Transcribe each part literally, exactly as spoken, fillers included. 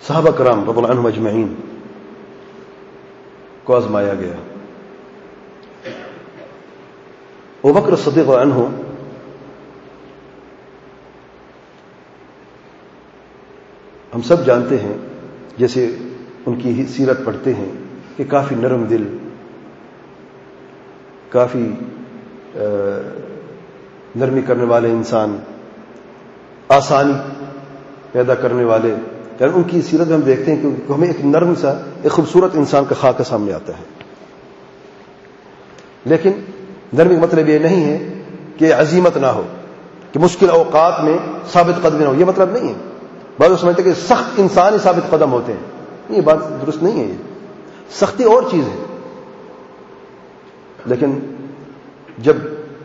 صحابہ کرام رضی اللہ عنہم اجمعین کو آزمایا گیا. ابوبکر صدیق عنہ ہم سب جانتے ہیں، جیسے ان کی سیرت پڑھتے ہیں کہ کافی نرم دل، کافی نرمی کرنے والے انسان، آسانی پیدا کرنے والے. یعنی ان کی سیرت میں ہم دیکھتے ہیں کہ ہمیں ایک نرم سا ایک خوبصورت انسان کا خاکہ سامنے آتا ہے. لیکن نرمی کا مطلب یہ نہیں ہے کہ عزیمت نہ ہو، کہ مشکل اوقات میں ثابت قدمی نہ ہو، یہ مطلب نہیں ہے. بعض لوگ سمجھتے ہیں کہ سخت انسان ہی ثابت قدم ہوتے ہیں، یہ بات درست نہیں ہے. یہ سختی اور چیز ہے. لیکن جب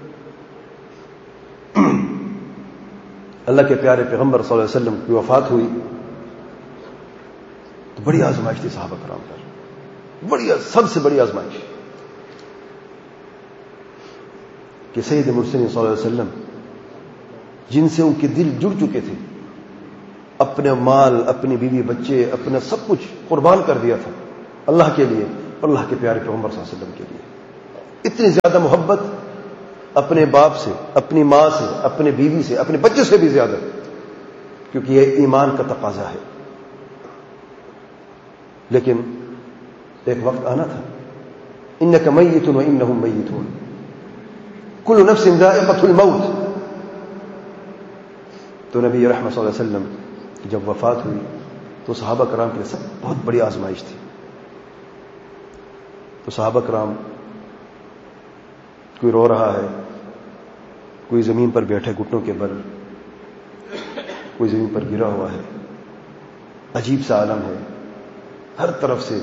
اللہ کے پیارے پیغمبر صلی اللہ علیہ وسلم کی وفات ہوئی تو بڑی آزمائش تھی صحابہ کرام پر، بڑی سب سے بڑی آزمائش کہ سید مرسلین صلی اللہ علیہ وسلم جن سے ان کے دل جڑ چکے تھے، اپنے مال، اپنی بیوی بچے، اپنا سب کچھ قربان کر دیا تھا اللہ کے لیے، اللہ کے پیارے پیغمبر صلی اللہ علیہ وسلم کے لیے. اتنی زیادہ محبت اپنے باپ سے، اپنی ماں سے، اپنے بیوی سے، اپنے بچے سے بھی زیادہ، کیونکہ یہ ایمان کا تقاضا ہے. لیکن ایک وقت آنا تھا، انک میت و انہم میتون، کل نفس ذائقۃ الموت. تو نبی رحمت صلی اللہ علیہ وسلم کی جب وفات ہوئی تو صحابہ کرام کے لیے سب بہت بڑی آزمائش تھی. تو صحابہ کرام، کوئی رو رہا ہے، کوئی زمین پر بیٹھے گھٹنوں کے بل، کوئی زمین پر گرا ہوا ہے. عجیب سا عالم ہے، ہر طرف سے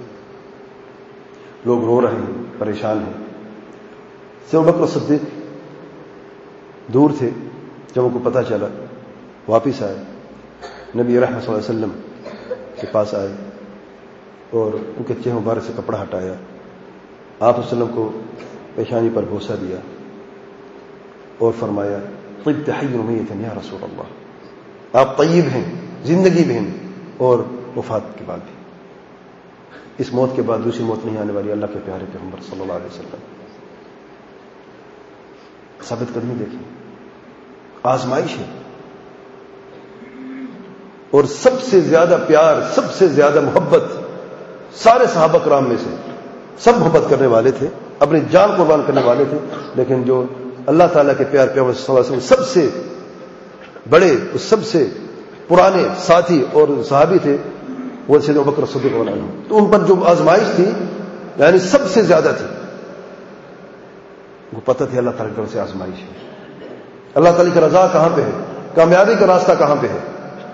لوگ رو رہے ہیں، پریشان ہیں. ابوبکر صدیق دور تھے، جب ان کو پتہ چلا واپس آئے، نبی رحمت صلی اللہ علیہ وسلم کے پاس آئے اور ان کے چہرے مبارک سے کپڑا ہٹایا، آپ وسلم کو پیشانی پر بوسہ دیا اور فرمایا طبت حیا میتا یا رسول اللہ، آپ طیب ہیں زندگی میں ہیں اور وفات کے بعد بھی. اس موت کے بعد دوسری موت نہیں آنے والی، اللہ کے پیارے پیغمبر صلی اللہ علیہ وسلم. ثابت قدمی دیکھیں، آزمائش ہے. اور سب سے زیادہ پیار، سب سے زیادہ محبت سارے صحابہ کرام میں سے سب محبت کرنے والے تھے، اپنی جان قربان کرنے والے تھے. لیکن جو اللہ تعالیٰ کے پیار پیغمبر صلی اللہ علیہ وسلم سب سے بڑے، سب سے پرانے ساتھی اور صحابی تھے، وہ سیدنا ابوبکر صدیق رضی اللہ عنہ. تو ان پر جو آزمائش تھی یعنی سب سے زیادہ تھی. وہ پتہ تھی اللہ تعالیٰ کی طرف سے آزمائش ہے، اللہ تعالیٰ کی رضا کہاں پہ ہے، کامیابی کا راستہ کہاں پہ ہے.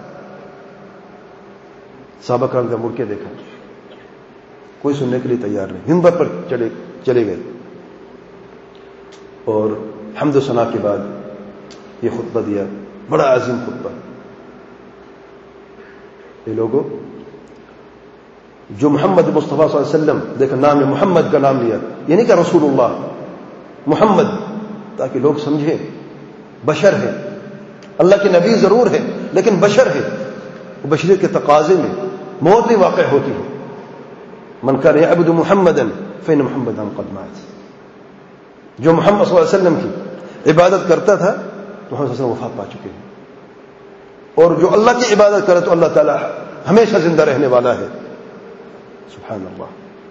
صحابہ کرام کا مڑ کے دیکھا، کوئی سننے کے لیے تیار نہیں. منبر پر چلے چلے گئے اور حمد و ثنا کے بعد یہ خطبہ دیا، بڑا عظیم خطبہ. یہ لوگوں جو محمد مصطفیٰ صلی اللہ علیہ وسلم، دیکھا نام نے محمد کا نام لیا، یہ نہیں کہ رسول اللہ، محمد، تاکہ لوگ سمجھیں بشر ہے، اللہ کے نبی ضرور ہے لیکن بشر ہے. بشریت کے تقاضے میں موت بھی واقع ہوتی ہے. من کان یعبد محمدا فإن محمدا قد مات. جو محمد صلی اللہ علیہ وسلم کی عبادت کرتا تھا تو محمد صلی اللہ علیہ وسلم وفات پا چکے ہیں، اور جو اللہ کی عبادت کرے تو اللہ تعالی ہمیشہ زندہ رہنے والا ہے. سبحان اللہ.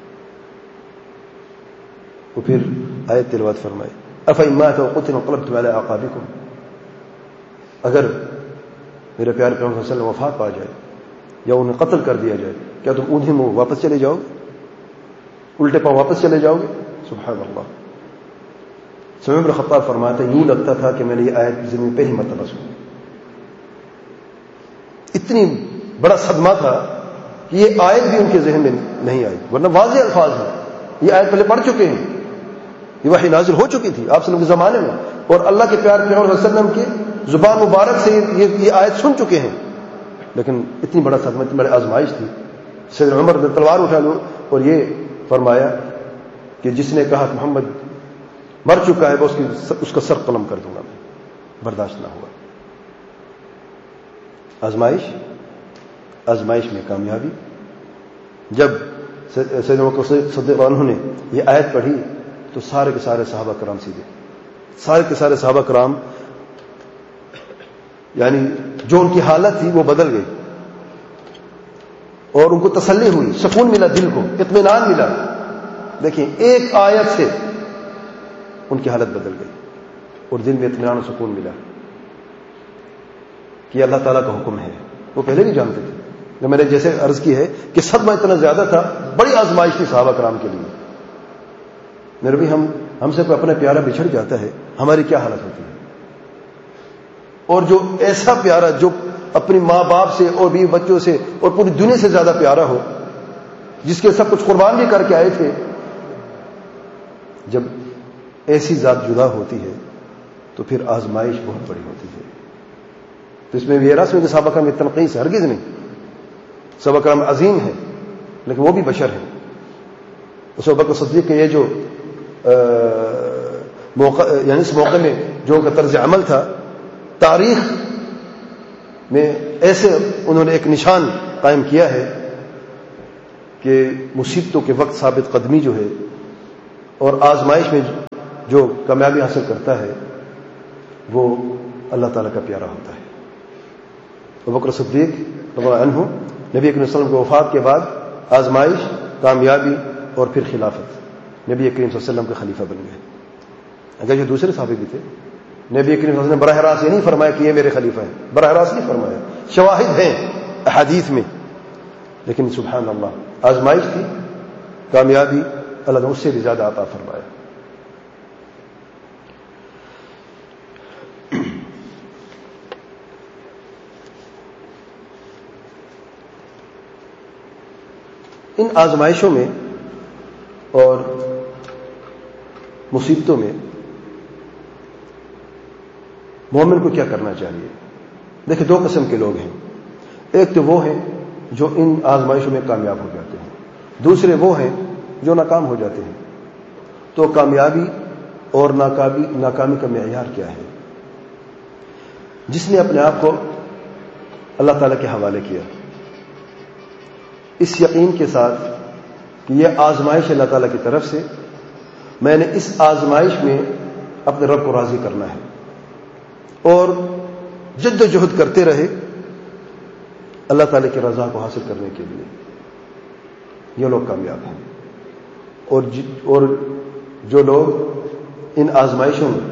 وہ پھر آیت تلاوت فرمائے، افإن مات وقتل انقلبتم على اعقابكم. اگر میرے پیارے پیغمبر صلی اللہ علیہ وسلم وفات پا جائے یا انہیں قتل کر دیا جائے، کیا تم انہیں منہ واپس چلے جاؤ گے، الٹے پاؤں واپس چلے جاؤ گے؟ سبحان اللہ. عمر بن خطاب فرماتے ہیں، یوں لگتا تھا کہ میں نے یہ آیت زمین پہ ہی مرتبہ سنی. اتنی بڑا صدمہ تھا کہ یہ آیت بھی ان کے ذہن میں نہیں آئی، ورنہ واضح الفاظ ہیں. یہ آیت پہلے پڑھ چکے ہیں، یہ وحی نازل ہو چکی تھی آپ صلی اللہ علیہ وسلم کے زمانے میں، اور اللہ کے پیارے پیغمبر صلی اللہ علیہ وسلم کی زبان مبارک سے یہ, یہ آیت سن چکے ہیں. لیکن اتنی بڑا صدمہ، اتنی بڑی آزمائش تھی. سیدنا عمر نے تلوار اٹھا لو اور یہ فرمایا کہ جس نے کہا کہ محمد مر چکا ہے، وہ اس, کی اس کا سر قلم کر دوں گا. میں برداشت نہ ہوا. آزمائش آزمائش میں کامیابی. جب سیدنا ابوبکر صدیق عنہ نے یہ آیت پڑھی تو سارے کے سارے صحابہ کرام سیدھے، سارے کے سارے صحابہ کرام یعنی جو ان کی حالت تھی وہ بدل گئی اور ان کو تسلی ہوئی، سکون ملا، دل کو اطمینان ملا. دیکھیں ایک آیت سے ان کی حالت بدل گئی اور دل میں اطمینان اور سکون ملا کہ اللہ تعالیٰ کا حکم ہے. وہ پہلے بھی جانتے تھے، جو میں نے جیسے عرض کی ہے کہ صدمہ اتنا زیادہ تھا، بڑی آزمائش تھی صحابہ کرام کے لیے. میرے بھی ہم ہم سے کوئی اپنا پیارا بچھڑ جاتا ہے، ہماری کیا حالت ہوتی ہے؟ اور جو ایسا پیارا جو اپنی ماں باپ سے اور بیوی بچوں سے اور پوری دنیا سے زیادہ پیارا ہو، جس کے سب کچھ قربان بھی کر کے آئے تھے، جب ایسی ذات جدا ہوتی ہے تو پھر آزمائش بہت بڑی ہوتی ہے. تو اس میں یہ رسم کہ صحابہ کرام تنقیص ہرگز نہیں، صحابہ کرام عظیم ہیں لیکن وہ بھی بشر ہیں. اس وقت صدیق کے یہ جو موقع یعنی اس موقع میں جو ان کا طرز عمل تھا، تاریخ میں ایسے انہوں نے ایک نشان قائم کیا ہے کہ مصیبتوں کے وقت ثابت قدمی جو ہے اور آزمائش میں جو کامیابی حاصل کرتا ہے وہ اللہ تعالیٰ کا پیارا ہوتا ہے. ابوبکر صدیق رضی اللہ عنہ نبی کریم صلی اللہ علیہ وسلم کی وفات کے بعد آزمائش، کامیابی اور پھر خلافت، نبی کریم صلی اللہ علیہ وسلم کے خلیفہ بن گئے. اگر یہ دوسرے صحابی بھی تھے، نبی کریم صلی اللہ علیہ وسلم نے براہ راست یہ نہیں فرمایا کہ یہ میرے خلیفہ ہیں، براہ راست نہیں فرمایا، شواہد ہیں احادیث میں، لیکن سبحان اللہ آزمائش تھی، کامیابی اللہ نے اس سے بھی زیادہ عطا فرمایا. ان آزمائشوں میں اور مصیبتوں میں مومن کو کیا کرنا چاہیے؟ دیکھیں دو قسم کے لوگ ہیں. ایک تو وہ ہیں جو ان آزمائشوں میں کامیاب ہو جاتے ہیں، دوسرے وہ ہیں جو ناکام ہو جاتے ہیں. تو کامیابی اور ناکامی ناکامی کا معیار کیا ہے؟ جس نے اپنے آپ کو اللہ تعالیٰ کے حوالے کیا اس یقین کے ساتھ کہ یہ آزمائش اللہ تعالیٰ کی طرف سے، میں نے اس آزمائش میں اپنے رب کو راضی کرنا ہے، اور جد و جہد کرتے رہے اللہ تعالیٰ کی رضا کو حاصل کرنے کے لیے، یہ لوگ کامیاب ہیں. اور اور جو لوگ ان آزمائشوں میں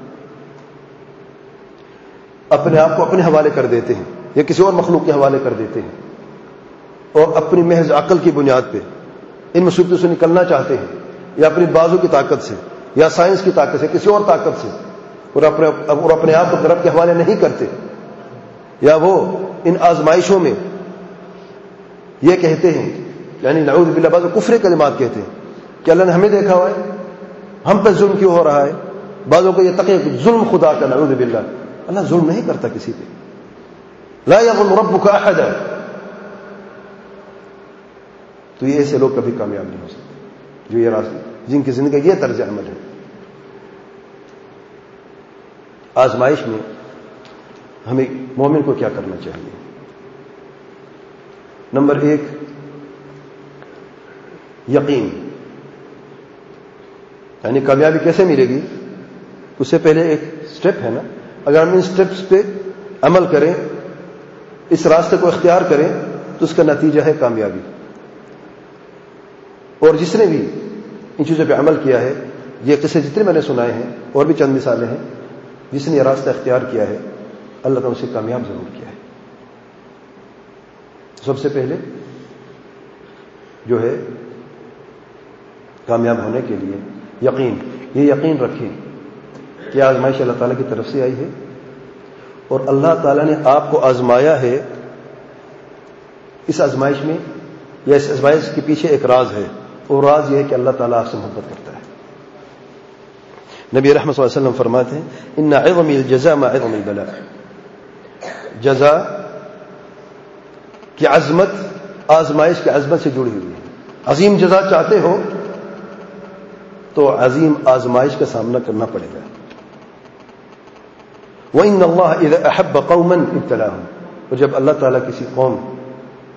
اپنے آپ کو اپنے حوالے کر دیتے ہیں یا کسی اور مخلوق کے حوالے کر دیتے ہیں اور اپنی محض عقل کی بنیاد پہ ان مصیبتوں سے نکلنا چاہتے ہیں، یا اپنی بازو کی طاقت سے یا سائنس کی طاقت سے کسی اور طاقت سے، اور اپنے اور اپنے آپ کو رب کے حوالے نہیں کرتے، یا وہ ان آزمائشوں میں یہ کہتے ہیں، یعنی نعوذ باللہ بعض کفر کلمات کہتے ہیں کہ اللہ نے ہمیں دیکھا ہوا ہے، ہم پہ ظلم کیوں ہو رہا ہے. بعضوں کو یہ تقیہ ظلم خدا کا، نعوذ باللہ. اللہ ظلم نہیں کرتا کسی پہ، لا یظلم ربک احدا. تو یہ ایسے لوگ کبھی کامیاب نہیں ہو سکتے جو یہ راستے جن کی زندگی یہ طرز عمل ہے. آزمائش میں ہمیں مومن کو کیا کرنا چاہیے؟ نمبر ایک، یقین. یعنی کامیابی کیسے ملے گی؟ اس سے پہلے ایک سٹیپ ہے نا، اگر ہم ان سٹیپس پہ عمل کریں، اس راستے کو اختیار کریں تو اس کا نتیجہ ہے کامیابی. اور جس نے بھی ان چیزوں پہ عمل کیا ہے، یہ قصے جتنے میں نے سنائے ہیں اور بھی چند مثالیں ہیں، جس نے یہ راستہ اختیار کیا ہے اللہ تعالیٰ اسے کامیاب ضرور کیا ہے. سب سے پہلے جو ہے کامیاب ہونے کے لیے یقین. یہ یقین رکھیں کہ آزمائش اللہ تعالیٰ کی طرف سے آئی ہے اور اللہ تعالیٰ نے آپ کو آزمایا ہے. اس آزمائش میں یا اس آزمائش کے پیچھے ایک راز ہے، اور راز یہ ہے کہ اللہ تعالیٰ آپ سے محبت کرتا ہے. نبی رحمت صلی اللہ علیہ وسلم فرماتے ہیں ان عظم الجزاء مع عظم البلاء. جزا کی عظمت آزمائش کی عظمت سے جڑی ہوئی ہے. عظیم جزا چاہتے ہو تو عظیم آزمائش کا سامنا کرنا پڑے گا. وَإِنَّ اللَّهَ إِذَا أَحَبَّ قَوْمًا ابْتَلَاهُمْ. اور جب اللہ تعالیٰ کسی قوم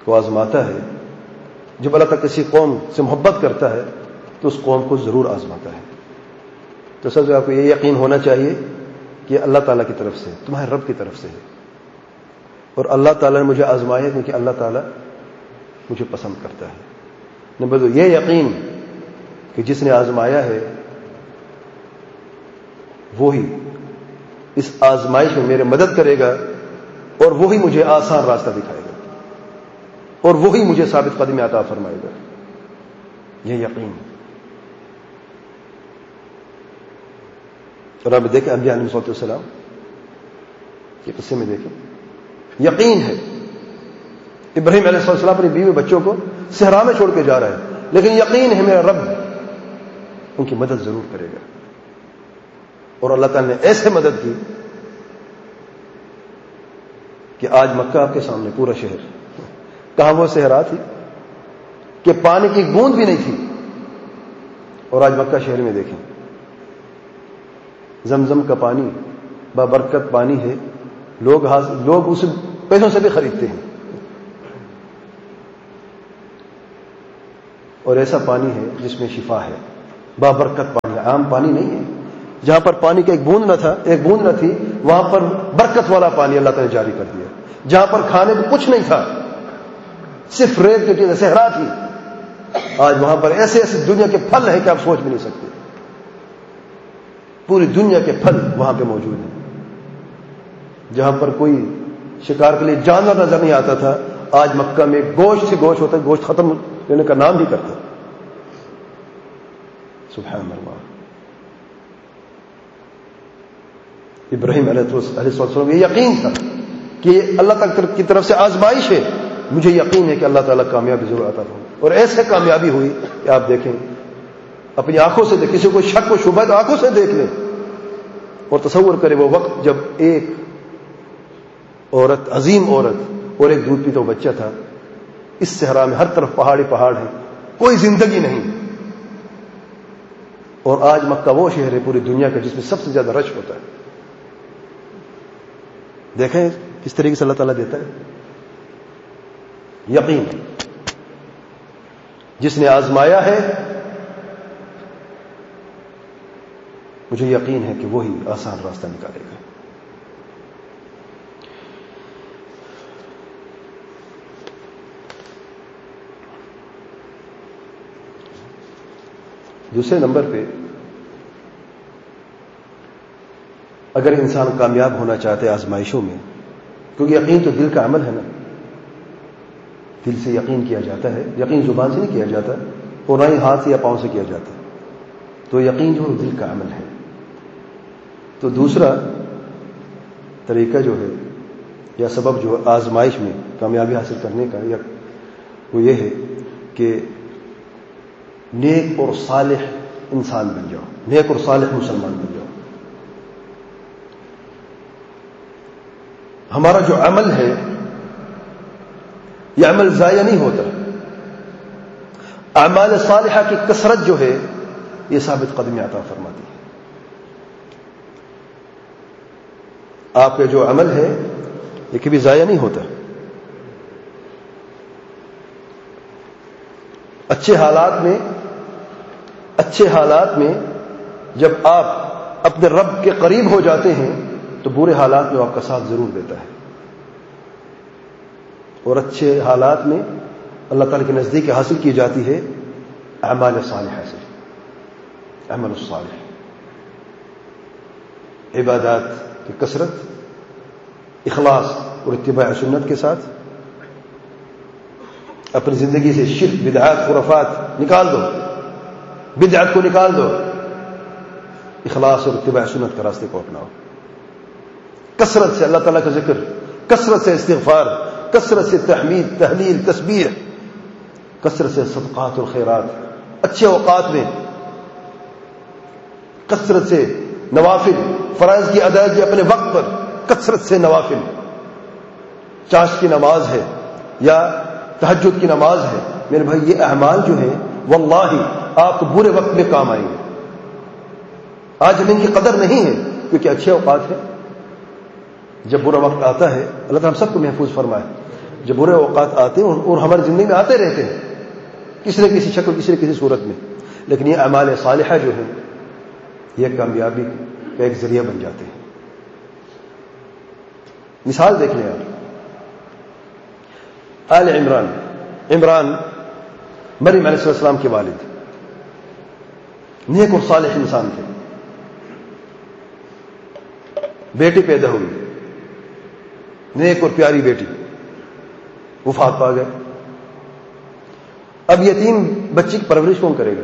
کو آزماتا ہے. جب اللہ تعالیٰ کسی قوم سے محبت کرتا ہے تو اس قوم کو ضرور آزماتا ہے. تو سب سے آپ کو یہ یقین ہونا چاہیے کہ اللہ تعالیٰ کی طرف سے، تمہارے رب کی طرف سے ہے، اور اللہ تعالیٰ نے مجھے آزمایا کیونکہ اللہ تعالیٰ مجھے پسند کرتا ہے. نمبر دو، یہ یقین کہ جس نے آزمایا ہے وہی اس آزمائش میں میرے مدد کرے گا، اور وہی مجھے آسان راستہ دکھائے گا، اور وہی مجھے ثابت قدمی عطا فرمائے گا. یہ یقین. اور آپ دیکھیں انبیاء علیہ الصلوۃ والسلام کے قصے میں دیکھیں، یقین ہے. ابراہیم علیہ السلام اپنی بیوی بچوں کو صحرا میں چھوڑ کے جا رہا ہے، لیکن یقین ہے میرا رب ان کی مدد ضرور کرے گا. اور اللہ تعالیٰ نے ایسے مدد کی کہ آج مکہ آپ کے سامنے پورا شہر. کہاں وہ صحرا تھی کہ پانی کی بوند بھی نہیں تھی، اور آج مکہ شہر میں دیکھیں زمزم کا پانی بابرکت پانی ہے. لوگ لوگ اسے پیسوں سے بھی خریدتے ہیں، اور ایسا پانی ہے جس میں شفا ہے. بابرکت پانی، عام پانی نہیں ہے. جہاں پر پانی کا ایک بوند نہ تھا، ایک بوند نہ تھی، وہاں پر برکت والا پانی اللہ تعالی نے جاری کر دیا. جہاں پر کھانے کو کچھ نہیں تھا، صرف ریت کی صحرا تھی، آج وہاں پر ایسے ایسے دنیا کے پھل ہیں کہ آپ سوچ بھی نہیں سکتے. پوری دنیا کے پھل وہاں پہ موجود ہیں. جہاں پر کوئی شکار کے لیے جانور نظر نہیں آتا تھا، آج مکہ میں گوشت سے گوشت ہوتا ہے، گوشت ختم لینے کا نام نہیں کرتا. سبحان اللہ. ابراہیم علیہ السلام یہ یقین تھا کہ اللہ تعالیٰ کی طرف سے آزمائش ہے، مجھے یقین ہے کہ اللہ تعالیٰ کامیابی ضرور عطا فرمائے. اور ایسے کامیابی ہوئی کہ آپ دیکھیں، اپنی آنکھوں سے دیکھ، کسی کو شک و شبہ تو آنکھوں سے دیکھ لیں اور تصور کرے وہ وقت جب ایک عورت، عظیم عورت، اور ایک دودھ پیتا ہوا بچہ تھا. اس صحرا میں ہر طرف پہاڑی پہاڑ ہیں، کوئی زندگی نہیں. اور آج مکہ وہ شہر ہے پوری دنیا کا جس میں سب سے زیادہ رش ہوتا ہے. دیکھیں کس طریقے سے اللہ تعالیٰ دیتا ہے. یقین. جس نے آزمایا ہے مجھے یقین ہے کہ وہی آسان راستہ نکالے گا. دوسرے نمبر پہ، اگر انسان کامیاب ہونا چاہتے آزمائشوں میں، کیونکہ یقین تو دل کا عمل ہے نا، دل سے یقین کیا جاتا ہے، یقین زبان سے نہیں کیا جاتا، اور نہ ہی ہاتھ سے یا پاؤں سے کیا جاتا. تو یقین جو دل کا عمل ہے. تو دوسرا طریقہ جو ہے یا سبب جو آزمائش میں کامیابی حاصل کرنے کا، یا وہ یہ ہے کہ نیک اور صالح انسان بن جاؤ، نیک اور صالح مسلمان بن جاؤ. ہمارا جو عمل ہے یہ عمل ضائع نہیں ہوتا. اعمال صالحہ کی کثرت جو ہے یہ ثابت قدمی عطا فرماتی ہے. آپ کا جو عمل ہے یہ کبھی ضائع نہیں ہوتا. اچھے حالات میں اچھے حالات میں جب آپ اپنے رب کے قریب ہو جاتے ہیں تو برے حالات میں آپ کا ساتھ ضرور دیتا ہے. اور اچھے حالات میں اللہ تعالیٰ کے نزدیک حاصل کی جاتی ہے اعمال صالحہ سے. عمل الصالح، عبادات کی کثرت، اخلاص اور اتباع سنت کے ساتھ اپنی زندگی سے شرک، بدعات، خرافات نکال دو، بدعت کو نکال دو، اخلاص اور اتباع سنت کا راستے کو اپناؤ. کثرت سے اللہ تعالیٰ کا ذکر، کثرت سے استغفار، کثرت سے تحمید، تحلیل، تسبیح، کثرت سے صدقات اور خیرات. اچھے اوقات میں کثرت سے نوافل، فرائض کی ادائیگی اپنے وقت پر، کثرت سے نوافل. چاشت کی نماز ہے یا تہجد کی نماز ہے، میرے بھائی یہ اعمال جو ہیں واللہ آپ کو برے وقت میں کام آئیں گے. آج ہم ان کی قدر نہیں ہے کیونکہ اچھے اوقات ہیں. جب برا وقت آتا ہے، اللہ تعالیٰ ہم سب کو محفوظ فرمائے، جب برے اوقات آتے ہیں اور ہماری زندگی میں آتے رہتے ہیں کسی نہ کسی شکل کسی نہ کسی صورت میں، لیکن یہ اعمال صالحہ جو ہیں یہ کامیابی کا ایک ذریعہ بن جاتے ہیں. مثال دیکھ لیں آپ، آل عمران، عمران مریم علیہ السلام کے والد، نیک اور صالح انسان تھے. بیٹی پیدا ہوئی، نیک اور پیاری بیٹی، وفات پا گئے. اب یتیم بچی کی پرورش کون کرے گا؟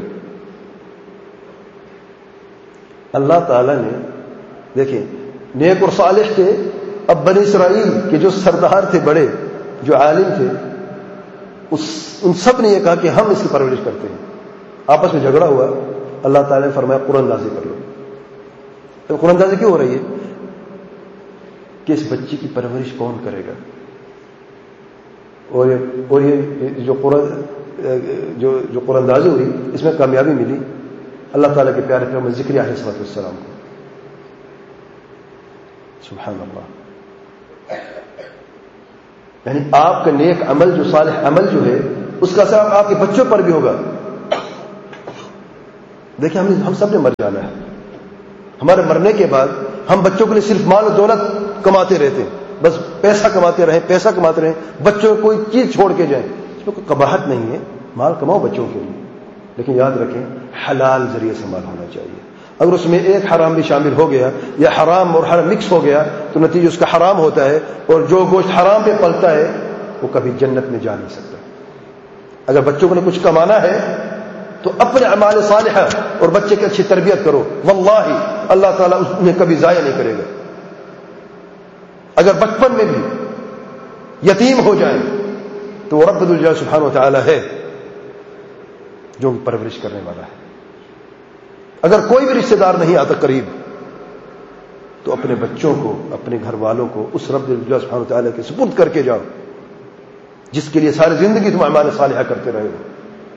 اللہ تعالی نے، دیکھیں نیک اور صالح تھے. اب بنی اسرائیل کے جو سردار تھے، بڑے جو عالم تھے، اس ان سب نے یہ کہا کہ ہم اس کی پرورش کرتے ہیں. آپس میں جھگڑا ہوا، اللہ تعالی نے فرمایا قرآن نازل کر لو. تو قرآن نازل کیوں ہو رہی ہے؟ کہ اس بچی کی پرورش کون کرے گا. اور یہ اور یہ جو قرآن جو جو قرآن نازل ہوئی اس میں کامیابی ملی اللہ تعالیٰ کے پیارے پیغمبر زکریا علیہ السلام کو. سبحان اللہ. یعنی آپ کا نیک عمل جو صالح عمل جو ہے اس کا اثر آپ کے بچوں پر بھی ہوگا. دیکھیں ہم ہم سب نے مر جانا ہے. ہمارے مرنے کے بعد ہم بچوں کے لیے صرف مال و دولت کماتے رہتے ہیں، بس پیسہ کماتے رہیں پیسہ کماتے رہیں بچوں کو کوئی چیز چھوڑ کے جائیں. اس میں کوئی قباحت نہیں ہے، مال کماؤ بچوں کے لیے، لیکن یاد رکھیں حلال ذریعے سے مال ہونا چاہیے. اگر اس میں ایک حرام بھی شامل ہو گیا یا حرام اور حرام مکس ہو گیا تو نتیجہ اس کا حرام ہوتا ہے، اور جو گوشت حرام پہ پلتا ہے وہ کبھی جنت میں جا نہیں سکتا. اگر بچوں کو نے کچھ کمانا ہے تو اپنے اعمال صالحہ اور بچے کی اچھی تربیت کرو، واللہ اللہ تعالیٰ انہیں کبھی ضائع نہیں کرے گا. اگر بچپن میں بھی یتیم ہو جائیں تو وہ رب الجلال سبحانہ و تعالیٰ ہے جو پرورش کرنے والا ہے. اگر کوئی بھی رشتہ دار نہیں آتا قریب تو اپنے بچوں کو اپنے گھر والوں کو اس رب الجلال سبحانہ و تعالیٰ کے سپرد کر کے جاؤ جس کے لیے ساری زندگی تم اعمال صالحہ کرتے رہے ہو.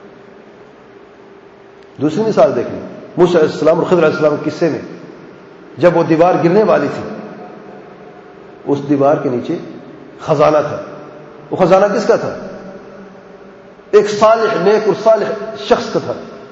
دوسری مثال دیکھ لیں، موسیٰ علیہ السلام اور خضر علیہ السلام کے قصے میں جب وہ دیوار گرنے والی تھی، اس دیوار کے نیچے خزانہ تھا. وہ خزانہ کس کا تھا؟ ایک صالح نیک اور صالح شخص کا تھا،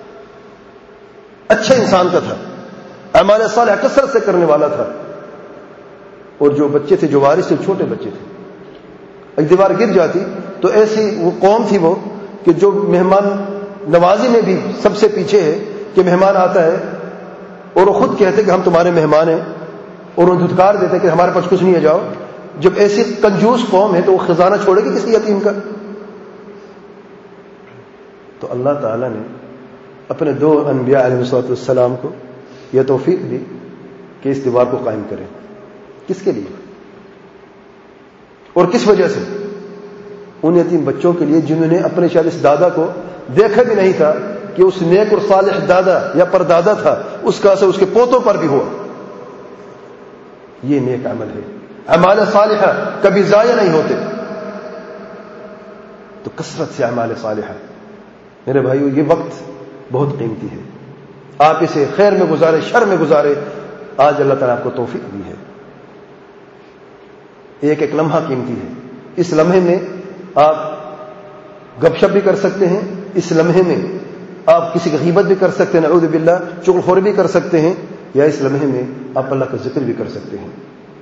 اچھے انسان کا تھا، اعمال صالحہ کثرت سے کرنے والا تھا. اور جو بچے تھے جو وارث تھے چھوٹے بچے تھے. ایک دیوار گر جاتی تو ایسی وہ قوم تھی وہ کہ جو مہمان نوازی میں بھی سب سے پیچھے ہے کہ مہمان آتا ہے اور وہ خود کہتے کہ ہم تمہارے مہمان ہیں اور ان دھتکار دیتے کہ ہمارے پاس کچھ نہیں ہے جاؤ. جب ایسی کنجوس قوم ہے تو وہ خزانہ چھوڑے گی کسی یتیم کا؟ تو اللہ تعالیٰ نے اپنے دو انبیاء علیہ السلام کو یہ توفیق دی کہ اس دیوار کو قائم کریں. کس کے لیے اور کس وجہ سے؟ ان یتیم بچوں کے لیے جنہوں نے اپنے شاید اس دادا کو دیکھا بھی نہیں تھا کہ اس نیک اور صالح دادا یا پردادا تھا، اس کا اثر اس کے پوتوں پر بھی ہوا. یہ نیک عمل ہے. اعمال صالحہ کبھی ضائع نہیں ہوتے. تو کثرت سے اعمال صالحہ میرے بھائیو، یہ وقت بہت قیمتی ہے. آپ اسے خیر میں گزارے شر میں گزارے. آج اللہ تعالیٰ آپ کو توفیق دی ہے. ایک ایک لمحہ قیمتی ہے. اس لمحے میں آپ گپ شپ بھی کر سکتے ہیں، اس لمحے میں آپ کسی کی غیبت بھی کر سکتے ہیں، نعوذ باللہ چغل خوری بھی کر سکتے ہیں، یا اس لمحے میں آپ اللہ کا ذکر بھی کر سکتے ہیں.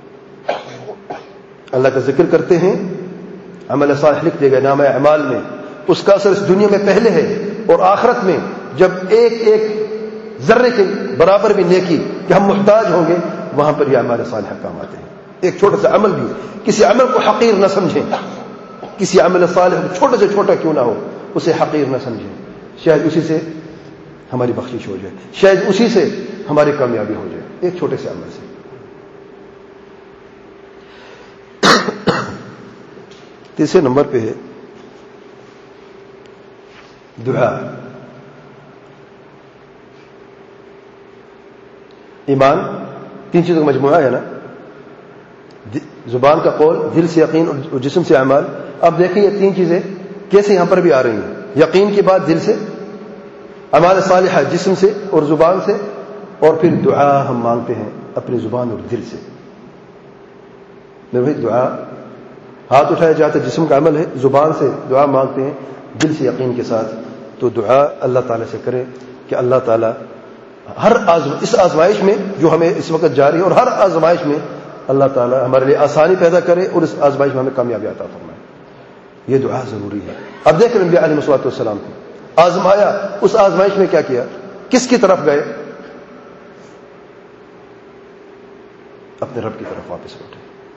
اللہ کا ذکر کرتے ہیں، عمل صالح لکھ دے گا نامہ اعمال میں. اس کا اثر اس دنیا میں پہلے ہے اور آخرت میں جب ایک ایک ذرے کے برابر بھی نیکی کہ ہم محتاج ہوں گے وہاں پر یہ اعمال صالحہ کام آتے ہیں. ایک چھوٹا سا عمل بھی، کسی عمل کو حقیر نہ سمجھیں، کسی عمل صالح چھوٹا سے چھوٹا کیوں نہ ہو اسے حقیر نہ سمجھیں. شاید اسی سے ہماری بخشش ہو جائے، شاید اسی سے ہماری کامیابی ہو جائے، ایک چھوٹے سے عمل سے. تیسرے نمبر پہ ہے دعا. ایمان تین چیزوں کا مجموعہ ہے نا، زبان کا قول، دل سے یقین اور جسم سے اعمال. اب دیکھیں یہ تین چیزیں کیسے یہاں پر بھی آ رہی ہیں. یقین کے بعد دل سے، اعمال صالحہ جسم سے اور زبان سے، اور پھر دعا ہم مانگتے ہیں اپنی زبان اور دل سے. میرے بھائی دعا ہاتھ اٹھایا جاتا ہے جسم کا عمل ہے، زبان سے دعا مانگتے ہیں دل سے یقین کے ساتھ، تو دعا اللہ تعالیٰ سے کریں کہ اللہ تعالیٰ ہر آزم اس آزمائش میں جو ہمیں اس وقت جاری ہے اور ہر آزمائش میں اللہ تعالیٰ ہمارے لیے آسانی پیدا کرے اور اس آزمائش میں ہمیں کامیابی عطا فرمائے. یہ دعا ضروری ہے. اب دیکھ رہے نبی علیہ الصلوۃ والسلام کو آزمایا، اس آزمائش میں کیا کیا، کس کی طرف گئے؟ اپنے رب کی طرف واپس لوٹے.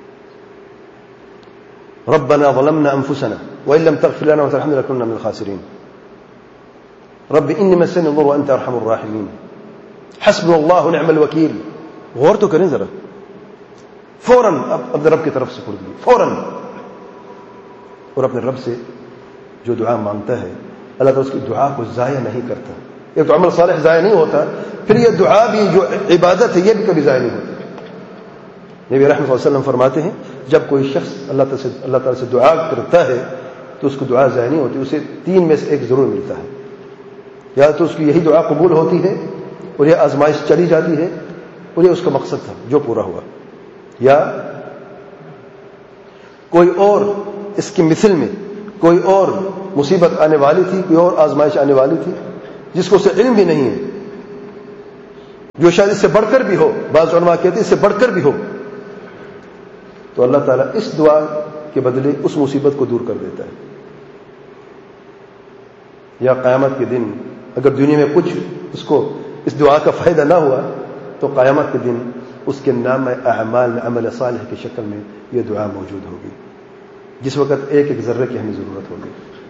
ربنا ظلمنا انفسنا وان لم تغفر لنا وترحمنا لنكونن من الخاسرين. رب انی مسنی الضر وانت ارحم الراحمین. حسبنا اللہ ونعم الوکیل. غور تو کریں ذرا. فوراً اپنے رب کی طرف سے پڑھ دی فوراً، اور اپنے رب سے جو دعا مانگتا ہے اللہ تعالیٰ اس کی دعا کو ضائع نہیں کرتا. ایک تو عمل صالح ضائع نہیں ہوتا، پھر یہ دعا بھی جو عبادت ہے یہ بھی کبھی ضائع نہیں ہوتی. نبی رحمۃ اللہ علیہ وسلم فرماتے ہیں جب کوئی شخص اللہ تعالیٰ سے اللہ تعالیٰ سے دعا کرتا ہے تو اس کو دعا ضائع نہیں ہوتی، اسے تین میں سے ایک ضرور ملتا ہے. یا تو اس کی یہی دعا قبول ہوتی ہے اور یہ آزمائش چلی جاتی ہے اور یہ اس کا مقصد تھا جو پورا ہوا، یا کوئی اور اس کی مثل میں کوئی اور مصیبت آنے والی تھی، کوئی اور آزمائش آنے والی تھی جس کو اسے علم بھی نہیں ہے، جو شاید اس سے بڑھ کر بھی ہو. بعض علماء کہتے ہیں اس سے بڑھ کر بھی ہو، تو اللہ تعالیٰ اس دعا کے بدلے اس مصیبت کو دور کر دیتا ہے. یا قیامت کے دن اگر دنیا میں کچھ اس کو اس دعا کا فائدہ نہ ہوا تو قیامت کے دن اس کے نام اعمال میں عمل صالح کی شکل میں یہ دعا موجود ہوگی، جس وقت ایک ایک ذرے کی ہمیں ضرورت ہوگی.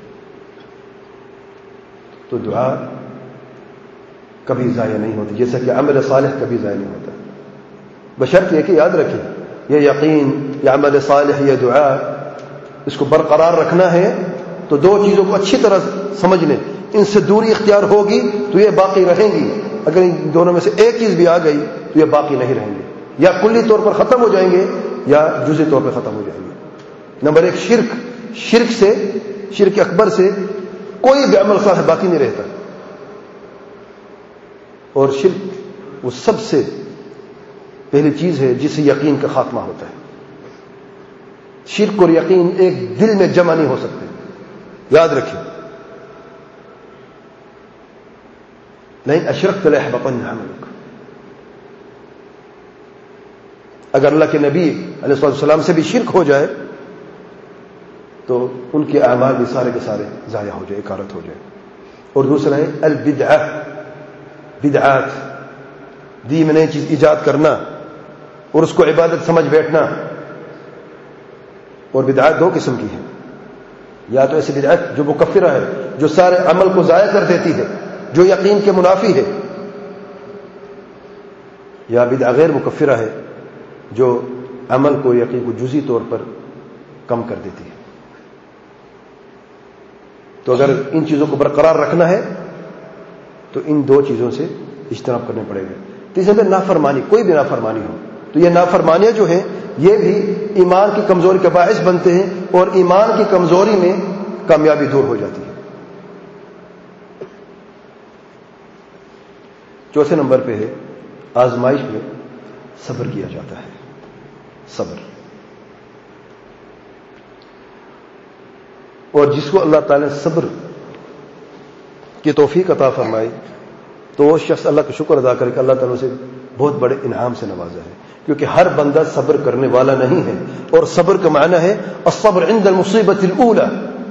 تو دعا کبھی ضائع نہیں ہوتی، جیسا کہ عمل صالح کبھی ضائع نہیں ہوتا. بشرط یہ کہ یاد رکھیں یہ یقین، یہ عمل صالح، یہ دعا، اس کو برقرار رکھنا ہے تو دو چیزوں کو اچھی طرح سمجھ لیں. ان سے دوری اختیار ہوگی تو یہ باقی رہیں گی، اگر ان دونوں میں سے ایک چیز بھی آ گئی تو یہ باقی نہیں رہیں گے، یا کلی طور پر ختم ہو جائیں گے یا جزئی طور پر ختم ہو جائیں گے. نمبر ایک شرک. شرک سے شرک اکبر سے کوئی بھی عمل صالح باقی نہیں رہتا، اور شرک وہ سب سے پہلی چیز ہے جس سے یقین کا خاتمہ ہوتا ہے. شرک اور یقین ایک دل میں جمع نہیں ہو سکتے، یاد رکھیں. لئن اشرکت لیحبطن عملک. اگر اللہ کے نبی علیہ الصلوۃ والسلام سے بھی شرک ہو جائے تو ان کے اعمال بھی سارے کے سارے ضائع ہو جائے، اکارت ہو جائے. اور دوسرا ہے البدعہ، بدعات، دین میں نئی چیز ایجاد کرنا اور اس کو عبادت سمجھ بیٹھنا. اور بدعات دو قسم کی ہیں، یا تو ایسی بدعت جو مکفرہ ہے، جو سارے عمل کو ضائع کر دیتی ہے، جو یقین کے منافی ہے، یا بدعہ غیر مکفرہ ہے جو عمل کو، یقین کو جزئی طور پر کم کر دیتی ہے. تو اگر ان چیزوں کو برقرار رکھنا ہے تو ان دو چیزوں سے اجتناب کرنے پڑے گا. تیسرے میں نافرمانی، کوئی بھی نافرمانی ہو تو یہ نافرمانیاں جو ہیں یہ بھی ایمان کی کمزوری کا باعث بنتے ہیں اور ایمان کی کمزوری میں کامیابی دور ہو جاتی ہے. چوتھے نمبر پہ ہے آزمائش میں صبر کیا جاتا ہے. صبر. اور جس کو اللہ تعالیٰ نے صبر کی توفیق عطا فرمائی تو وہ شخص اللہ کا شکر ادا کرے کہ اللہ تعالیٰ سے بہت بڑے انعام سے نوازا ہے، کیونکہ ہر بندہ صبر کرنے والا نہیں ہے. اور صبر کا معنی ہے الصبر عند المصیبت الاولى.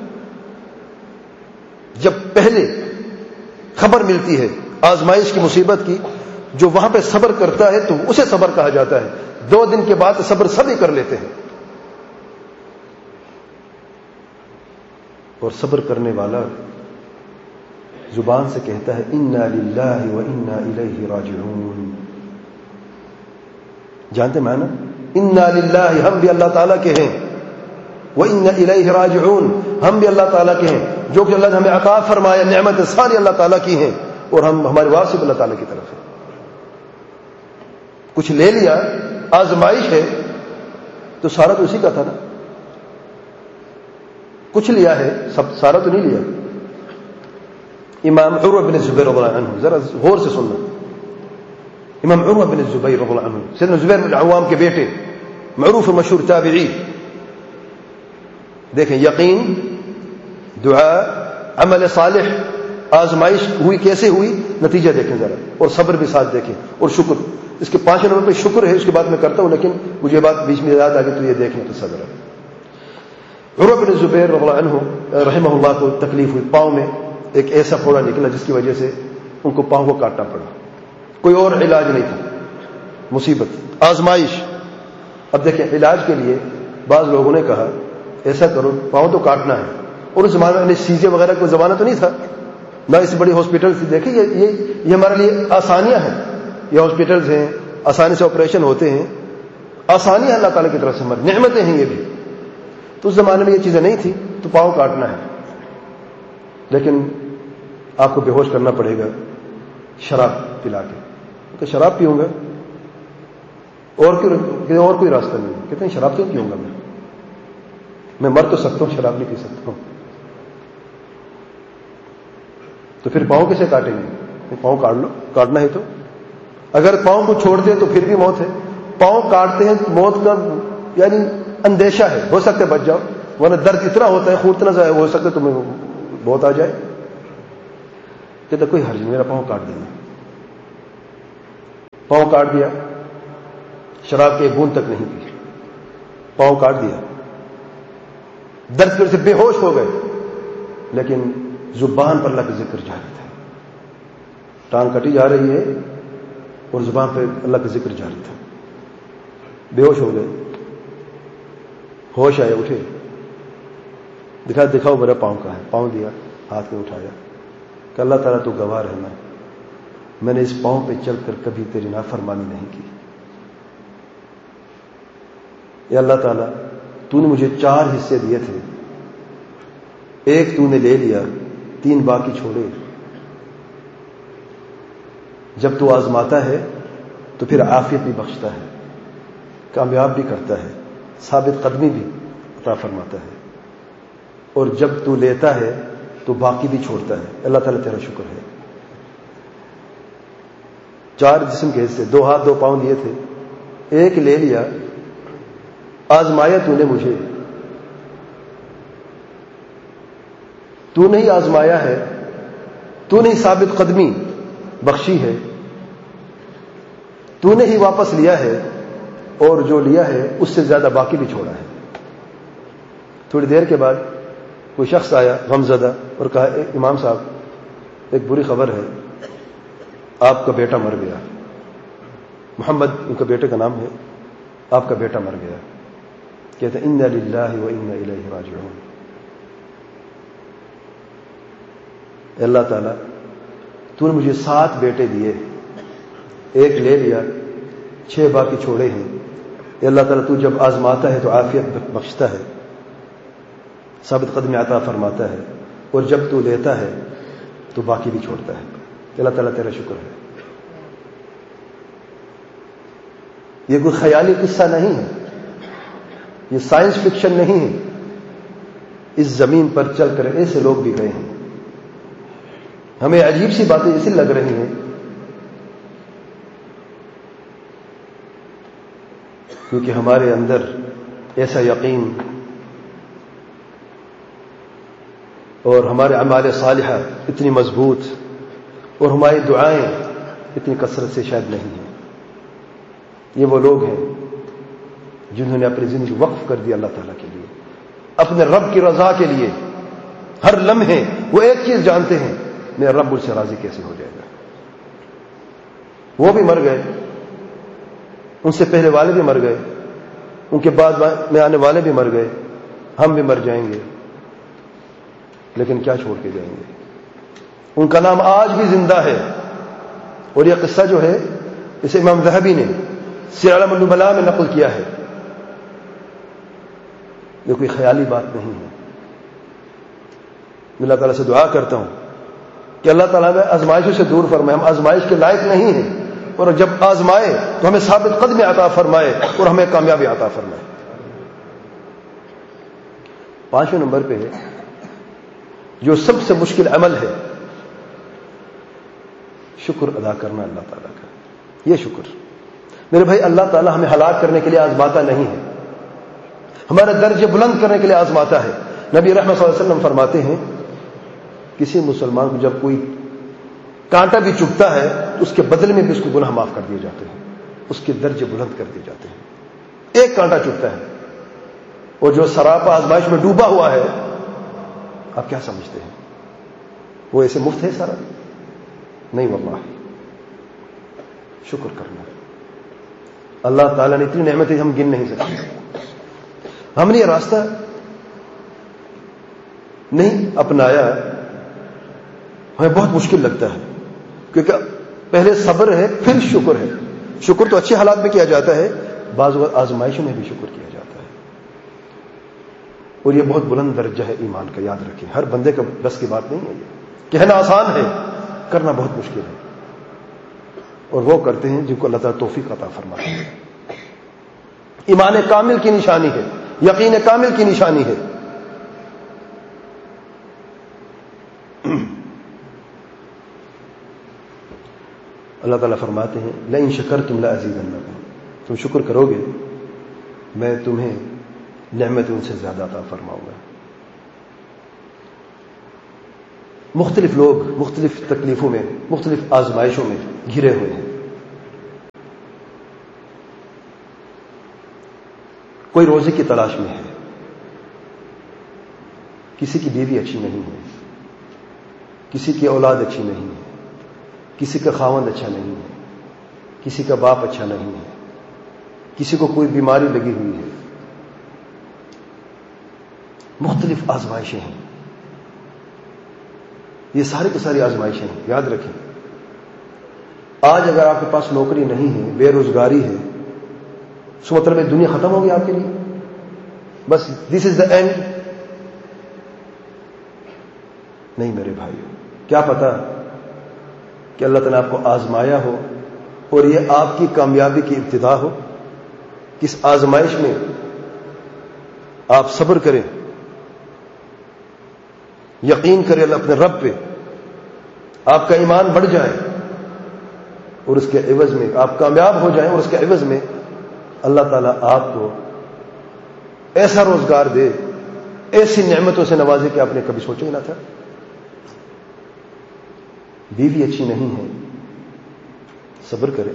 جب پہلے خبر ملتی ہے آزمائش کی، مصیبت کی، جو وہاں پہ صبر کرتا ہے تو اسے صبر کہا جاتا ہے. دو دن کے بعد صبر سبھی کر لیتے ہیں. اور صبر کرنے والا زبان سے کہتا ہے انا للہ و انا الیہ راجعون. جانتے معنی؟ انا للہ، ہم بھی اللہ تعالیٰ کے ہیں، و انا الیہ راجعون، ہم بھی اللہ تعالیٰ کے ہیں. جو کہ اللہ نے ہمیں عطا فرمایا نعمت ساری اللہ تعالیٰ کی ہیں اور ہم ہمارے واسطے اللہ تعالیٰ کی طرف ہے. کچھ لے لیا، آزمائش ہے تو سارا تو اسی کا تھا نا. کچھ لیا ہے، سب سارا تو نہیں لیا. امام عروہ بن الزبیر رضی اللہ عنہ، ذرا غور سے سننا. امام عروہ بن الزبیر رضی اللہ عنہ، سیدنا زبیر بن العوام کے بیٹے، معروف مشہور تابعی. دیکھیں یقین، دعا، عمل صالح، آزمائش ہوئی کیسے ہوئی، نتیجہ دیکھیں ذرا، اور صبر بھی ساتھ دیکھیں، اور شکر. اس کے پانچ نمبر پہ شکر ہے، اس کے بعد میں کرتا ہوں، لیکن مجھے بات بیچ میں یاد آ گئی تو یہ دیکھیں تو صبر ہے. عروہ بن زبیر رضی اللہ عنہ رحمہ اللہ کو تکلیف ہوئی، پاؤں میں ایک ایسا پھوڑا نکلا جس کی وجہ سے ان کو پاؤں کو کاٹنا پڑا. کوئی اور علاج نہیں تھا، مصیبت، آزمائش. اب دیکھیں علاج کے لیے بعض لوگوں نے کہا ایسا کرو پاؤں تو کاٹنا ہے، اور اس زمانے میں سیزے وغیرہ کوئی زمانہ تو نہیں تھا، نہ اس بڑی ہاسپٹل سے. دیکھیں یہ یہ یہ ہمارے لیے آسانیاں ہیں، یہ ہاسپٹلز ہیں، آسانی سے آپریشن ہوتے ہیں، آسانی ہے اللہ تعالیٰ کی طرف سے، ہماری نعمتیں ہیں یہ بھی. تو اس زمانے میں یہ چیزیں نہیں تھی، تو پاؤں کاٹنا ہے. لیکن آپ کو بے ہوش کرنا پڑے گا شراب پلا کے. کہ شراب پیوں گا اور کوئی اور کوئی راستہ نہیں. کہتے ہیں شراب کیوں پیوں گا میں میں مر تو سکتا ہوں، شراب نہیں پی سکتا ہوں. تو پھر پاؤں کیسے کاٹیں گے؟ پاؤں کاٹ لو، کاٹنا ہے تو. اگر پاؤں کو چھوڑ دیں تو پھر بھی موت ہے. پاؤں کاٹتے ہیں موت کا یعنی اندیشہ ہے، ہو سکتا ہے بچ جاؤ، ورنہ درد اتنا ہوتا ہے، خون اتنا ضائع ہو سکتا ہے تمہیں بہت آ جائے. کہتے کوئی حرج نہیں، میرا پاؤں کاٹ دینا. پاؤں کاٹ دیا، شراب کے بوند تک نہیں پی، پاؤں کاٹ دیا، درد پھر سے بے ہوش ہو گئے، لیکن زبان پر اللہ کا ذکر جاری تھا. ٹانگ کٹی جا رہی ہے اور زبان پہ اللہ کا ذکر جاری تھا. بے ہوش ہو گئے، ہوش آئے، اٹھے، دکھا دکھاؤ میرا پاؤں کا ہے. پاؤں دیا، ہاتھ میں اٹھایا کہ اللہ تعالیٰ تو گواہ رہنا، میں نے اس پاؤں پہ چل کر کبھی تیری نافرمانی نہیں کی. یا اللہ تعالیٰ تو نے مجھے چار حصے دیے تھے، ایک تو نے لے لیا، تین باقی چھوڑے. جب تو آزماتا ہے تو پھر عافیت بھی بخشتا ہے، کامیاب بھی کرتا ہے، ثابت قدمی بھی عطا فرماتا ہے، اور جب تو لیتا ہے تو باقی بھی چھوڑتا ہے. اللہ تعالیٰ تیرا شکر ہے. چار جسم کے حصے، دو ہاتھ دو پاؤں دیے تھے، ایک لے لیا، آزمایا تو نے مجھے، تو نے ہی آزمایا ہے، تو نے ہی ثابت قدمی بخشی ہے، تو نے ہی واپس لیا ہے، اور جو لیا ہے اس سے زیادہ باقی بھی چھوڑا ہے. تھوڑی دیر کے بعد کوئی شخص آیا غمزدہ اور کہا امام صاحب ایک بری خبر ہے، آپ کا بیٹا مر گیا. محمد ان کا بیٹے کا نام ہے، آپ کا بیٹا مر گیا. کہتے ہیں انا للہ و انا الیہ راجعون. اے اللہ تعالیٰ تو نے مجھے سات بیٹے دیے، ایک لے لیا، چھ باقی چھوڑے ہیں. اے اللہ تعالیٰ تو جب آزماتا ہے تو عافیت بخشتا ہے، ثابت قدمی عطا فرماتا ہے، اور جب تو لیتا ہے تو باقی بھی چھوڑتا ہے. اللہ تعالیٰ تیرا شکر ہے. یہ کوئی خیالی قصہ نہیں ہے، یہ سائنس فکشن نہیں ہے. اس زمین پر چل کر ایسے لوگ بھی گئے ہیں. ہمیں عجیب سی باتیں ایسی لگ رہی ہیں کیونکہ ہمارے اندر ایسا یقین اور ہمارے اعمال صالحہ اتنی مضبوط اور ہماری دعائیں اتنی کثرت سے شاید نہیں ہیں. یہ وہ لوگ ہیں جنہوں نے اپنی زندگی وقف کر دی اللہ تعالیٰ کے لیے، اپنے رب کی رضا کے لیے. ہر لمحے وہ ایک چیز جانتے ہیں، میرا رب مجھ سے راضی کیسے ہو جائے گا. وہ بھی مر گئے، ان سے پہلے والے بھی مر گئے، ان کے بعد میں آنے والے بھی مر گئے، ہم بھی مر جائیں گے، لیکن کیا چھوڑ کے جائیں گے؟ ان کا نام آج بھی زندہ ہے. اور یہ قصہ جو ہے اسے امام ذہبی نے سیر اعلام النبلاء میں نقل کیا ہے. یہ کوئی خیالی بات نہیں ہے. میں اللہ تعالیٰ سے دعا کرتا ہوں کہ اللہ تعالیٰ میں آزمائشوں سے دور فرمائے. ہم آزمائش کے لائق نہیں ہیں، اور جب آزمائے تو ہمیں ثابت قدمی عطا فرمائے اور ہمیں کامیابی عطا فرمائے. پانچویں نمبر پہ ہے جو سب سے مشکل عمل ہے، شکر ادا کرنا اللہ تعالیٰ کا. یہ شکر میرے بھائی، اللہ تعالیٰ ہمیں ہلاک کرنے کے لیے آزماتا نہیں ہے، ہمارے درجے بلند کرنے کے لیے آزماتا ہے۔ نبی رحمت صلی اللہ علیہ وسلم فرماتے ہیں کسی مسلمان کو جب کوئی کانٹا بھی چبھتا ہے تو اس کے بدلے میں بھی اس کو گناہ معاف کر دیے جاتے ہیں، اس کے درجے بلند کر دیے جاتے ہیں۔ ایک کانٹا چبھتا ہے اور جو سراپا آزمائش میں ڈوبا ہوا ہے، آپ کیا سمجھتے ہیں وہ ایسے مفت ہے سارا؟ نہیں واللہ، شکر کرنا۔ اللہ تعالیٰ نے اتنی نعمتیں ہم گن نہیں سکتے۔ ہم نے یہ راستہ نہیں اپنایا، ہمیں بہت مشکل لگتا ہے، کیونکہ پہلے صبر ہے پھر شکر ہے۔ شکر تو اچھے حالات میں کیا جاتا ہے، بعض اوقات آزمائشوں میں بھی شکر کیا جاتا ہے، اور یہ بہت بلند درجہ ہے ایمان کا، یاد رکھیں۔ ہر بندے کا بس کی بات نہیں ہے، یہ کہنا آسان ہے، کرنا بہت مشکل ہے، اور وہ کرتے ہیں جن کو اللہ تعالیٰ توفیق عطا فرماتے ہیں۔ ایمان کامل کی نشانی ہے، یقین کامل کی نشانی ہے۔ اللہ تعالیٰ فرماتے ہیں لئن شکرتم لأزیدنکم، تم شکر کرو گے میں تمہیں نعمت ان سے زیادہ عطا فرماؤں گا۔ مختلف لوگ مختلف تکلیفوں میں، مختلف آزمائشوں میں گھرے ہوئے ہیں۔ کوئی روزی کی تلاش میں ہے، کسی کی بیوی اچھی نہیں ہے، کسی کی اولاد اچھی نہیں ہے، کسی کا خاوند اچھا نہیں ہے، کسی کا باپ اچھا نہیں ہے، کسی کو کوئی بیماری لگی ہوئی ہے، مختلف آزمائشیں ہیں۔ یہ ساری کی ساری آزمائشیں ہیں، یاد رکھیں۔ آج اگر آپ کے پاس نوکری نہیں ہے، بے روزگاری ہے، اس مطلب ہے دنیا ختم ہوگی آپ کے لیے، بس دس از دا اینڈ؟ نہیں میرے بھائیو، کیا پتا کہ اللہ تعالیٰ آپ کو آزمایا ہو اور یہ آپ کی کامیابی کی ابتدا ہو۔ کس آزمائش میں آپ صبر کریں، یقین کریں اللہ اپنے رب پہ، آپ کا ایمان بڑھ جائے، اور اس کے عوض میں آپ کامیاب ہو جائیں، اور اس کے عوض میں اللہ تعالیٰ آپ کو ایسا روزگار دے، ایسی نعمتوں سے نوازے کہ آپ نے کبھی سوچا ہی نہ تھا۔ بیوی اچھی نہیں ہے، صبر کرے،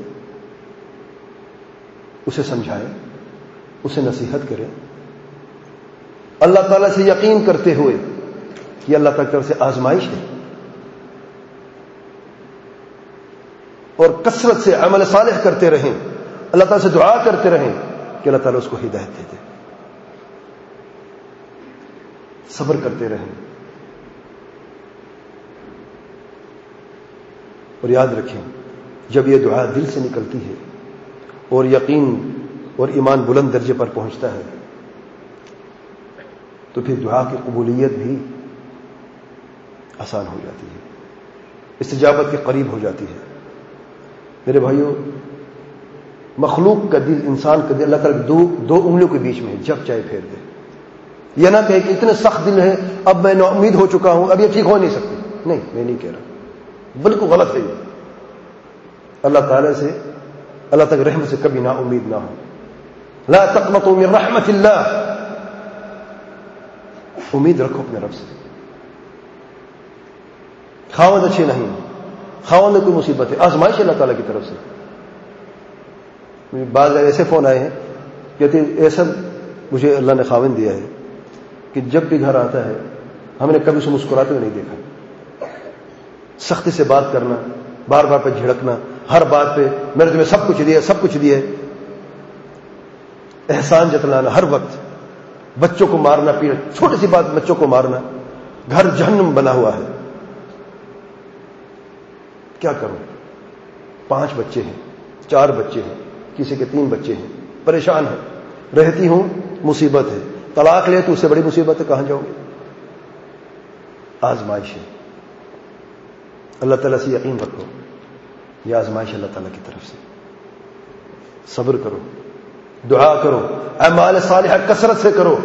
اسے سمجھائے، اسے نصیحت کرے، اللہ تعالیٰ سے یقین کرتے ہوئے کہ اللہ تعالیٰ کی طرف سے آزمائش ہے، اور کثرت سے عمل صالح کرتے رہیں، اللہ تعالیٰ سے دعا کرتے رہیں کہ اللہ تعالیٰ اس کو ہدایت دے دے، صبر کرتے رہیں، اور یاد رکھیں جب یہ دعا دل سے نکلتی ہے اور یقین اور ایمان بلند درجے پر پہنچتا ہے تو پھر دعا کی قبولیت بھی آسان ہو جاتی ہے، استجابت کے قریب ہو جاتی ہے۔ میرے بھائیوں، مخلوق کا دل، انسان کا دل اللہ تعالیٰ دو دو انگلیوں کے بیچ میں ہے، جب چاہے پھیر دے۔ یہ نہ کہے کہ اتنے سخت دل ہے، اب میں نا امید ہو چکا ہوں، اب یہ ٹھیک ہو نہیں سکتی۔ نہیں، میں نہیں کہہ رہا، بالکل غلط ہے یہ۔ اللہ تعالیٰ سے، اللہ تک رحمت سے کبھی نا امید نہ ہو۔ لا تقنطوا من رحمت اللہ، امید رکھو اپنے رب سے۔ خاوند اچھے نہیں، خاوند میں کوئی مصیبت ہے، آزمائش ہے اللہ تعالیٰ کی طرف سے۔ بعض ایسے فون آئے ہیں کہتے ہیں ایسا مجھے اللہ نے خاوند دیا ہے کہ جب بھی گھر آتا ہے ہم نے کبھی اسے مسکراتے ہوئے نہیں دیکھا، سختی سے بات کرنا، بار بار پہ جھڑکنا، ہر بات پہ میں نے تمہیں سب کچھ دیا سب کچھ دیا، احسان جتلانا ہر وقت، بچوں کو مارنا پیٹنا، چھوٹی سی بات بچوں کو مارنا، گھر جہنم بنا ہوا ہے۔ کیا کروں؟ پانچ بچے ہیں، چار بچے ہیں، کسی کے تین بچے ہیں، پریشان ہے، رہتی ہوں مصیبت ہے، طلاق لے تو اس سے بڑی مصیبت ہے، کہاں جاؤ گے؟ آزمائش ہے، اللہ تعالیٰ سے یقین رکھو، یہ آزمائش اللہ تعالیٰ کی طرف سے۔ صبر کرو، دعا کرو، اعمال صالحہ کثرت سے کرو،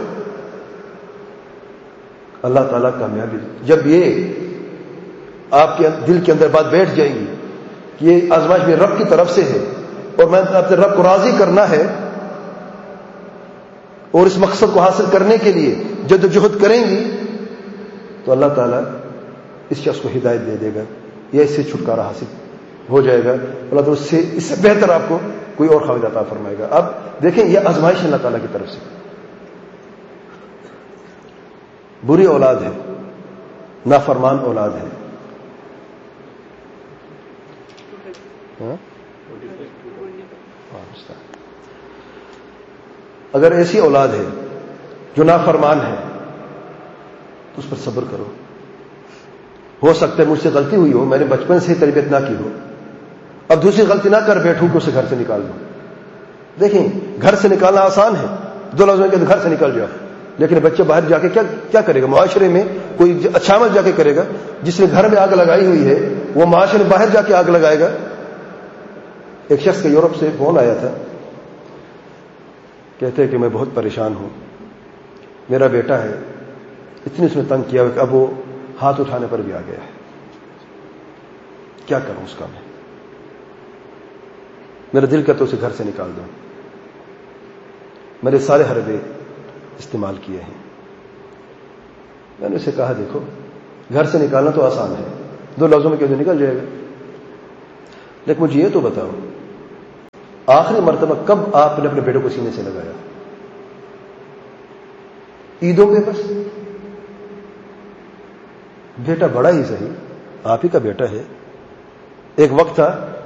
اللہ تعالیٰ کامیابی۔ جب یہ آپ کے دل کے اندر بات بیٹھ جائے گی کہ یہ آزمائش میرے رب کی طرف سے ہے اور میں اپنے رب کو راضی کرنا ہے، اور اس مقصد کو حاصل کرنے کے لیے جدوجہد کریں گی تو اللہ تعالیٰ اس شخص کو ہدایت دے دے گا یا اس سے چھٹکارا حاصل ہو جائے گا. اللہ تعالیٰ اس سے اس سے بہتر آپ کو کوئی اور خواہش عطا فرمائے گا. اب دیکھیں یہ آزمائش ہے اللہ تعالیٰ کی طرف سے. بری اولاد ہے, نافرمان اولاد ہے. اگر ایسی اولاد ہے جو نافرمان ہے تو اس پر صبر کرو. ہو سکتا ہے مجھ سے غلطی ہوئی ہو, میں نے بچپن سے ہی تربیت نہ کی ہو, اب دوسری غلطی نہ کر بیٹھوں کہ اسے گھر سے نکال دوں. دیکھیں گھر سے نکالنا آسان ہے, دو لفظوں کے گھر سے نکل جاؤ, لیکن بچہ باہر جا کے کیا کیا کرے گا؟ معاشرے میں کوئی اچھا عمل جا کے کرے گا. جس نے گھر میں آگ لگائی ہوئی ہے وہ معاشرے میں باہر جا کے آگ لگائے گا. ایک شخص کا یورپ سے فون آیا تھا, کہتے ہیں کہ میں بہت پریشان ہوں, میرا بیٹا ہے, اتنی اس نے تنگ کیا کہ اب وہ ہاتھ اٹھانے پر بھی آ گیا ہے, کیا کروں اس کا میں؟ میرا دل کرتا اسے گھر سے نکال دوں. میرے سارے حربے استعمال کیے ہیں. میں نے اسے کہا دیکھو گھر سے نکالنا تو آسان ہے, دو لفظوں میں کیوں نکل جائے گا, لیکن مجھے یہ تو بتاؤ آخری مرتبہ کب آپ نے اپنے بیٹے کو سینے سے لگایا؟ عیدوں پہ بس. بیٹا بڑا ہی صحیح, آپ ہی کا بیٹا ہے. ایک وقت تھا